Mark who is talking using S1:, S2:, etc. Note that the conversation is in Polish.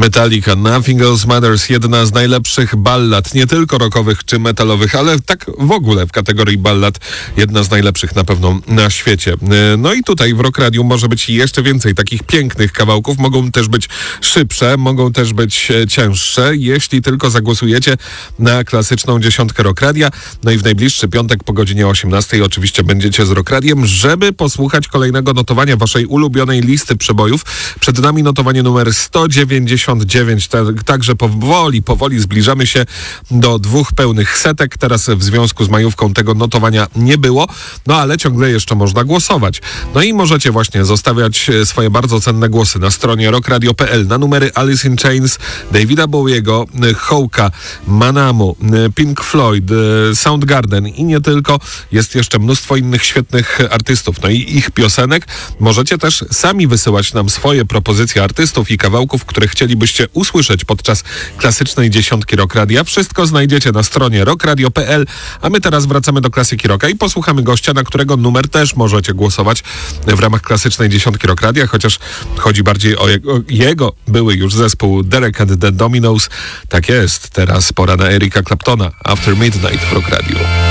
S1: Metallica, Nothing Else Matters, jedna z najlepszych ballad, nie tylko rockowych czy metalowych, ale tak w ogóle w kategorii ballad, jedna z najlepszych na pewno na świecie. No i tutaj w Rock Radiu może być jeszcze więcej takich pięknych kawałków, mogą też być szybsze, mogą też być cięższe, jeśli tylko zagłosujecie na klasyczną dziesiątkę Rock Radia. No i w najbliższy piątek po godzinie 18 oczywiście będziecie z Rock Radiem, żeby posłuchać kolejnego notowania waszej ulubionej listy przebojów. Przed nami notowanie numer 199, także powoli zbliżamy się do 2 pełnych setek. Teraz w związku z majówką tego notowania nie było, no ale ciągle jeszcze można głosować. No i możecie właśnie zostawiać swoje bardzo cenne głosy na stronie rockradio.pl na numery Alice in Chains, Davida Bowiego, Hołka, Manamu, Pink Floyd, Soundgarden i nie tylko. Jest jeszcze mnóstwo innych świetnych artystów, no i ich piosenek. Możecie też sami wysyłać nam swoje propozycje artystów i kawałków, które chcielibyście usłyszeć podczas klasycznej dziesiątki Rock Radia. Wszystko znajdziecie na stronie rockradio.pl, a my teraz wracamy do klasyki rocka i posłuchamy gościa, na którego numer też możecie głosować w ramach klasycznej dziesiątki Rock Radia, chociaż chodzi bardziej o jego były już zespół Derek and the Dominos. Tak jest, teraz pora na Erika Claptona, After Midnight w Rock Radio.